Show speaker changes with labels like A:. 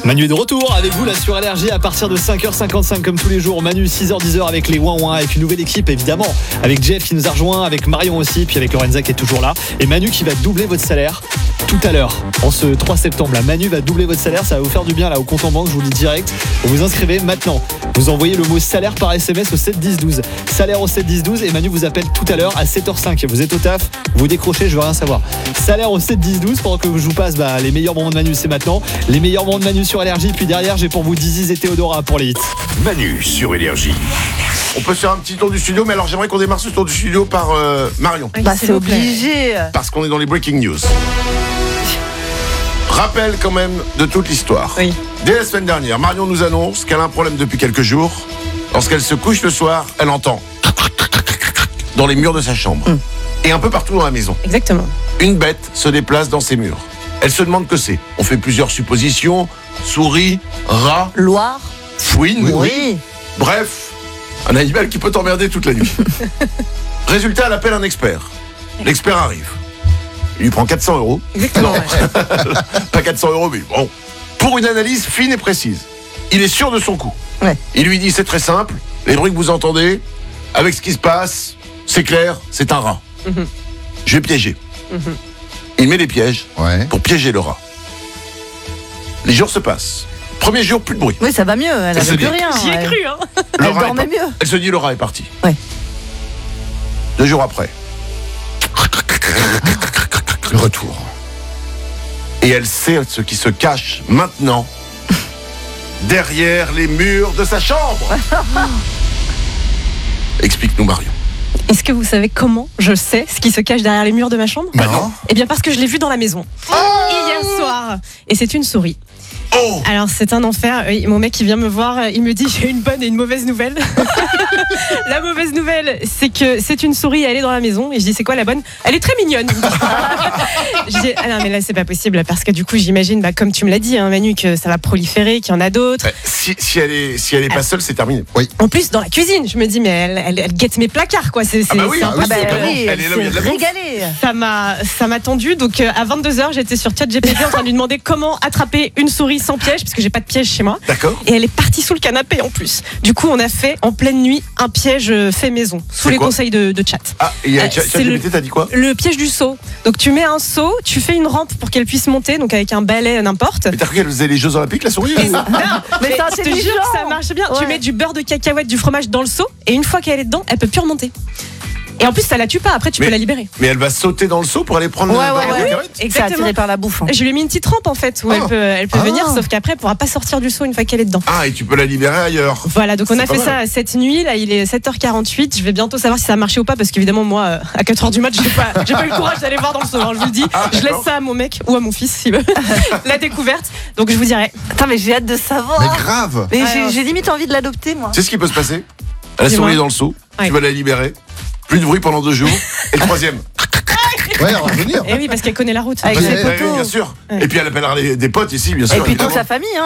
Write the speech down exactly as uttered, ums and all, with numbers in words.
A: Manu est de retour avec vous là sur L R J à partir de cinq heures cinquante-cinq comme tous les jours. Manu six heures dix heures avec les ouin ouin, avec une nouvelle équipe évidemment, avec Jeff qui nous a rejoint, avec Marion aussi, puis avec Lorenza qui est toujours là. Et Manu qui va doubler votre salaire tout à l'heure, en ce trois septembre là. Manu va doubler votre salaire, ça va vous faire du bien là au compte en banque, je vous le dis direct. Vous vous inscrivez maintenant, vous envoyez le mot salaire par S M S au sept dix douze. Salaire au sept dix douze et Manu vous appelle tout à l'heure à sept heures cinq. Vous êtes au taf, vous décrochez, je veux rien savoir. Salaire au sept dix douze pendant que je vous passe bah, les meilleurs moments de Manu, c'est maintenant. Les meilleurs moments de Manu sur L R J, puis derrière j'ai pour vous Dizzy et Théodora pour les hits.
B: Manu sur L R J. On peut faire un petit tour du studio, mais alors j'aimerais qu'on démarre ce tour du studio par euh, Marion.
C: Bah c'est obligé.
B: Parce qu'on est dans les breaking news. Rappel quand même de toute l'histoire.
C: Oui.
B: Dès la semaine dernière, Marion nous annonce qu'elle a un problème depuis quelques jours. Lorsqu'elle se couche le soir, elle entend dans les murs de sa chambre.
C: Mm.
B: Et un peu partout dans la maison.
C: Exactement.
B: Une bête se déplace dans ses murs. Elle se demande que c'est. On fait plusieurs suppositions. Souris, rat,
C: Loire.
B: fouine.
C: Oui.
B: Bref, un animal qui peut t'emmerder toute la nuit. Résultat, elle appelle un expert. L'expert arrive. Il lui prend quatre cents euros.
C: Exactement.
B: Non, pas quatre cents euros, mais bon. Pour une analyse fine et précise. Il est sûr de son coup.
C: Ouais.
B: Il lui dit, c'est très simple. Les bruits que vous entendez, avec ce qui se passe, c'est clair, c'est un rat.
C: Mm-hmm.
B: Je vais piéger.
C: Mm-hmm.
B: Il met les pièges
D: Ouais.
B: pour piéger le rat. Les jours se passent. Premier jour, plus de bruit.
C: Oui, ça va mieux. Elle
B: Elle se
C: avait
B: dit-
C: plus rien.
E: J'y ai
C: elle.
E: cru, hein.
B: Le
C: Elle
B: rat est
C: dormait
B: par-
C: mieux.
B: Elle se dit, le rat est parti.
C: Ouais.
B: Deux jours après.
D: Le retour.
B: Et elle sait ce qui se cache maintenant derrière les murs de sa chambre. Explique-nous, Marion.
E: Est-ce que vous savez comment je sais ce qui se cache derrière les murs de ma chambre?
B: Bah non.
E: Eh bien parce que je l'ai vu dans la maison hier soir. Et c'est une souris.
B: Oh,
E: Alors c'est un enfer. Oui, mon mec il vient me voir, il me dit j'ai une bonne et une mauvaise nouvelle. La mauvaise nouvelle c'est que c'est une souris, elle est dans la maison. Et je dis c'est quoi la bonne? Elle est très mignonne. Je dis ah non mais là c'est pas possible parce que du coup j'imagine bah, comme tu me l'as dit hein, Manu que ça va proliférer, qu'il y en a d'autres.
B: Euh, si, si elle est si elle est pas seule, c'est terminé.
E: En plus dans la cuisine je me dis mais elle, elle, elle guette mes placards quoi. C'est,
B: Ah bah
E: c'est-
B: oui,
E: c'est
B: ah oui,
E: impossible.
B: c'est
C: oui,
B: Elle est là où il y a de la
C: s'est
B: bouffe.
C: régalée.
E: Ça m'a, ça m'a tendu. Donc euh, à vingt-deux heures, j'étais sur ChatGPT en train de lui demander comment attraper une souris sans piège, parce que j'ai pas de piège chez moi.
B: D'accord.
E: Et elle est partie sous le canapé en plus. Du coup, on a fait en pleine nuit un piège euh, fait maison, sous
B: C'est
E: les
B: quoi
E: conseils de, de chat.
B: Ah, et il y a
E: Euh,
B: Chat-
E: c'est
B: ChatGPT, t'as dit quoi?
E: Le piège du seau. Donc tu mets un seau, tu fais une rampe pour qu'elle puisse monter, donc avec un balai n'importe.
B: Mais t'as cru qu'elle faisait les Jeux Olympiques, la souris?
E: Et- non,
C: Mais c'est
E: je te
C: intelligent.
E: jure que ça marche bien. Tu
C: Ouais.
E: mets du beurre de cacahuète, du fromage dans le seau, et une fois qu'elle est dedans, elle peut plus remonter. Et en plus, ça la tue pas. Après, tu
B: Mais-
E: peux la libérer.
B: Mais elle va sauter dans le seau pour aller prendre
C: Ouais,
B: le
C: ouais,
B: la
C: ouais.
B: cacahuète.
C: C'est
E: Exactement.
C: attiré par la bouffe. hein.
E: Je lui ai mis une petite rampe en fait où
B: Ah.
E: elle peut, elle peut
C: Ah.
E: venir, sauf qu'après elle pourra pas sortir du seau une fois qu'elle est dedans.
B: Ah, et tu peux la libérer ailleurs.
E: Voilà, donc on
B: C'est
E: a
B: pas
E: fait
B: mal.
E: ça cette nuit. Là, il est sept heures quarante-huit. Je vais bientôt savoir si ça a marché ou pas parce qu'évidemment moi, euh, à quatre heures du mat, j'ai pas, j'ai pas eu le courage d'aller voir dans le seau. hein, je vous le dis,
B: Ah,
E: je
B: d'accord.
E: laisse ça à mon mec ou à mon fils s'il veut la découverte. Donc je vous dirai.
C: Attends, mais j'ai hâte de savoir.
D: Mais grave.
C: Mais
E: Ouais,
C: j'ai,
E: ouais.
C: j'ai limite envie de l'adopter, moi.
B: Tu sais ce qui peut se passer? La
E: Dis-moi.
B: souris est dans le seau,
E: Ouais.
B: tu vas la libérer. Plus de bruit pendant deux jours. Et le troisième.
D: Ouais, on va revenir.
E: Et oui, parce qu'elle connaît la route.
C: Avec
D: Ouais,
C: les
D: ouais,
B: Ouais,
C: poteaux.
B: oui, bien sûr.
E: Ouais.
B: Et puis elle appellera les- des potes ici, bien sûr.
C: Et puis toute
B: évidemment.
C: sa famille, hein.